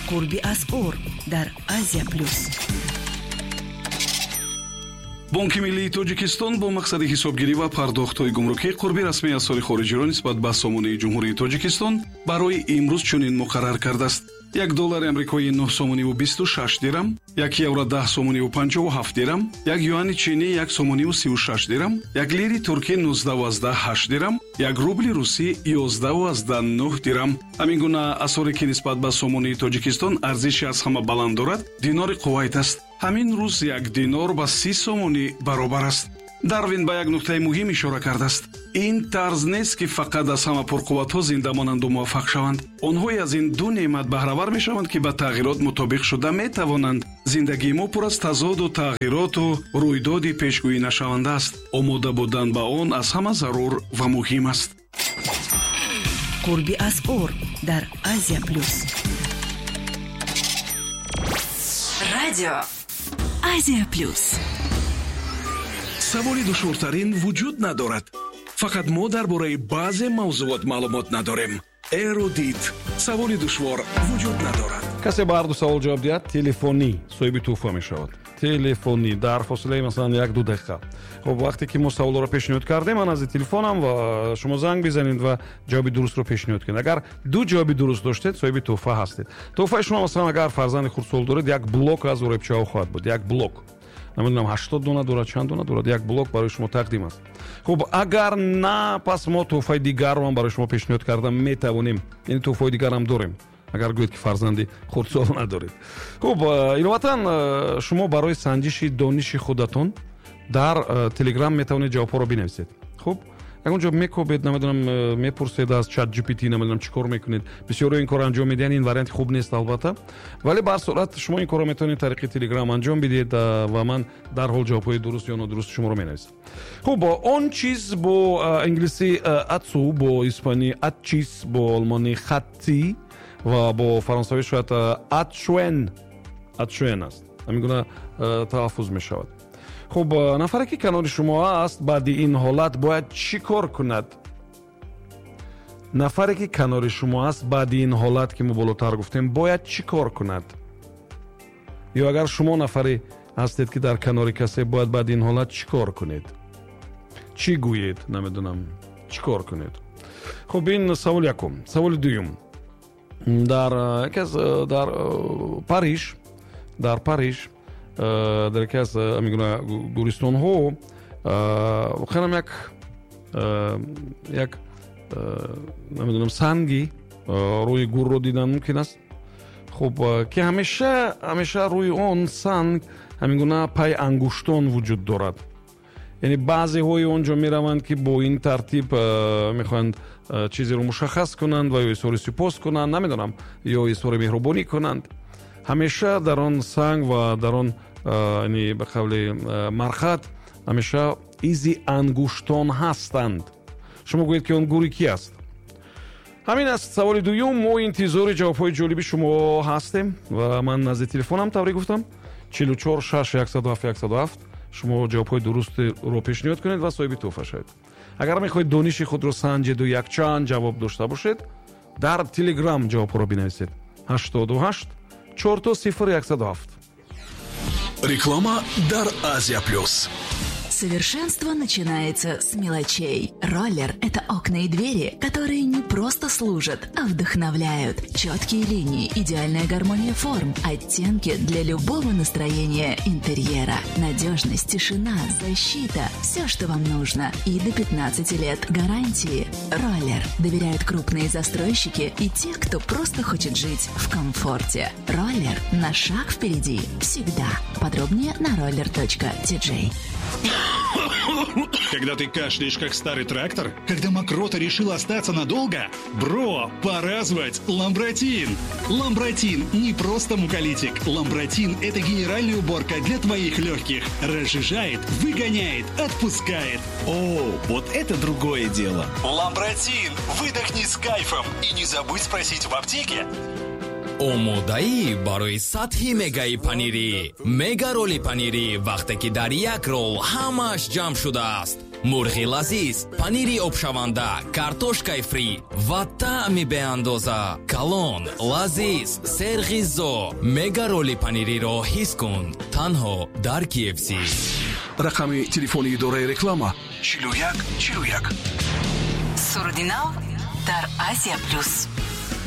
قربی از اور در آسیا پلوس. بانки миллии тоҷикистон бо мақсади ҳисобгирӣ ва пардохтҳои гумрукӣ қурби расмии аз соли хориҷиро нисбат ба сомонаи ҷумҳурии тоҷикистон барои имрӯз чунин муқаррар кардааст: $1 амрикоӣ 9.26 дирам, €1 10.57 дирам, юани чини 1.36 дирам, лири туркӣ 19.8 дирам, рубли русӣ 11.9 дирам. ҳамин гуна асъоре ки нисбат ба сомонаи тоҷикистон арзиши аз ҳама баланд дорад, динори қувайт аст. ҳамин рӯз 1 динор ба 30 сомонӣ баробар аст. дарвин ба як нуқтаи муҳим ишора кардааст: ин тарз нест ки фақат аз ҳама пурқувватҳо зинда монанду муваффақ шаванд. онҳое аз ин ду неъмат баҳравар мешаванд ки ба тағйирот мутобиқ шуда метавонанд. зиндагии мо пур аз тазоду тағйироту рӯйдоди пешгӯинашаванда аст. омода будан ба он аз ҳама зарур ва муҳим аст. قربی از اور در آسیا پلوس. رادیو آسیا پلوس. саволи душвортарин вуҷуд надорад. фақат мо дар бораи баъзе мавзуот маълумот надорем. эрудит. саволи душвор вуҷуд надорад. касе ба ҳарду савол ҷавоб диҳад, телефонӣ соҳиби туҳфа мешавад. телефонӣ дар фосилаи масалан 1-2 дақиқа. хоб вақте ки мо саволро пешниҳод кардем, ман аз телефонам ва шумо занг бизанед ва ҷавоби дурустро пешниҳод кунед. агар ду ҷавоби дуруст доштед, соҳиби туҳфа ҳастед. туҳфаи шумо масалан агар фарзанди хурдсол доред, як блок аз уребчаҳо хоҳад буд. як блок, намедонам 80 дона дорад, чанд дона дорад, як блок барои шумо тақдим аст. хуб, агар на, пас мо туҳфаи дигарро ҳам барои шумо пешниҳод карда метавонем. яъне туҳфаи дигар ҳам дорем, агар гӯед ки фарзанди хурдсол надоред. хуб, иловатан шумо барои санҷиши дониши худатон дар телеграм метавонед ҷавобҳоро бинависед. хуб, ягонҷо мекобед, намедонам мепурсед аз чат gpt, намедонам чӣ кор мекунед. бисёро ин кор анҷом медиҳанд. ин варианти хуб нест албатта, вале ба ҳар сурат шумо ин корро метавонед тариқи телеграм анҷом бидиҳед ва ман дарҳол ҷавобҳои дуруст ё нодуруст шуморо менависам. хуб, он чиз бо инглисӣ атсу, бо испанӣ атчис, бо олмонӣ хатти ва бо фаронсавӣ шояд атшуен аст. ҳамин гуна талаффуз мешавад. хуб, нафаре ки канори шумо аст баъди ин ҳолат бояд чӣ кор кунад? нафаре ки канори шумо аст баъди ин ҳолат ки мо болотар гуфтем бояд чӣ кор кунад? ё агар шумо нафаре ҳастед ки дар канори касе, бояд баъди ин ҳолат чӣ кор кунед? чӣ гӯед? намедонам чӣ кор кунед? хуб, ин саволи якум. саволи дуюм. дар Париж дар яке аз амигуна гӯристонҳо хелам як намедонам санги рӯи гурро дидан мумкин аст. хуб, ки ҳамеша рӯи он санг ҳамин гуна пай ангуштон вуҷуд дорад. яъне баъзеҳои он ҷо мераванд ки бо ин тартиб мехоҳанд чизеро мушаххас кунанд ва ё изҳори сипос кунанд, намедонам, ё изҳори меҳрубонӣ кунанд. ҳамеша дар он санг ва дар он ба қавли мархат ҳамеша изи ангуштон ҳастанд. шумо гӯед ки он гури ки аст? ҳамин аст саволи дуюм. мо интизори ҷавобҳои ҷолиби шумо ҳастем ва ман назди телефонам тавре гуфтам 44 6 107 107. шумо ҷавобҳои дурустро пешниҳод кунед ва соҳиби туҳфа шавед. агар мехоҳед дониши худро санҷеду якчанд ҷавоб дошта бошед, дар телеграм ҷавобҳоро бинависед 88 4 107. Реклама дар Азия Плюс. Совершенство начинается с мелочей. Роллер – это окна и двери, которые не просто служат, а вдохновляют. Четкие линии, идеальная гармония форм, оттенки для любого настроения интерьера. Надежность, тишина, защита – все, что вам нужно. И до 15 лет гарантии. Роллер доверяют крупные застройщики и те, кто просто хочет жить в комфорте. Роллер – на шаг впереди. Всегда. Подробнее на roller.tj. Когда ты кашляешь, как старый трактор? Когда мокрота решила остаться надолго? Бро, пора звать Ламбротин! Ламбротин – не просто муколитик. Ламбротин – это генеральная уборка для твоих легких. Разжижает, выгоняет, отпускает. О, вот это другое дело. Ламбротин! Выдохни с кайфом! И не забудь спросить в аптеке. омодаӣ барои сатҳи мегаи панирӣ. мега роли панирӣ вақте ки дар як рол ҳамааш ҷамъ шудааст. мурғи лазиз, панири обшаванда, картошкаи фри ва таъми беандоза. Калон, лазиз, серг'иззо. Мега роли панириро ҳис кун танҳо дар KFC. Рақами телефони идораи реклама 41 41. Сурдинал дар Азия Плюс.